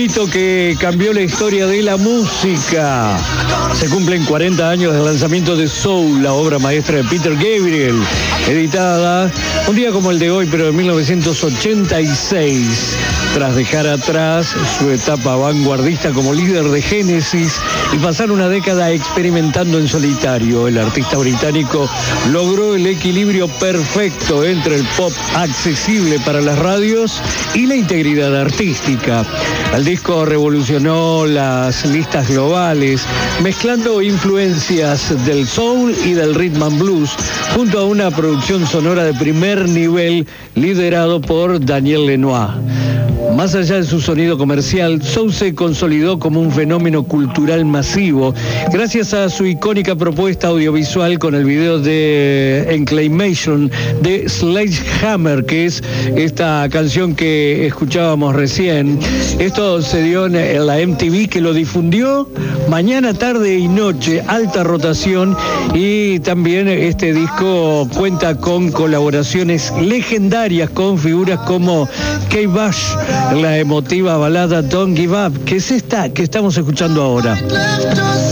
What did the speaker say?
hito que cambió la historia de la música. Se cumplen 40 años del lanzamiento de Soul, la obra maestra de Peter Gabriel, editada un día como el de hoy, pero en 1986. Tras dejar atrás su etapa vanguardista como líder de Genesis y pasar una década experimentando en solitario, el artista británico logró el equilibrio perfecto entre el pop accesible para las radios y la integridad artística. El disco revolucionó las listas globales, mezclando influencias del soul y del rhythm and blues, junto a una producción sonora de primer nivel liderado por Daniel Lanois. Más allá de su sonido comercial, Soul se consolidó como un fenómeno cultural masivo gracias a su icónica propuesta audiovisual con el video de Claymation de Sledgehammer, que es esta canción que escuchábamos recién. Esto se dio en la MTV, que lo difundió mañana, tarde y noche, alta rotación, y también este disco cuenta con colaboraciones legendarias con figuras como Kate Bush, la emotiva balada Don't Give Up, que es esta que estamos escuchando ahora.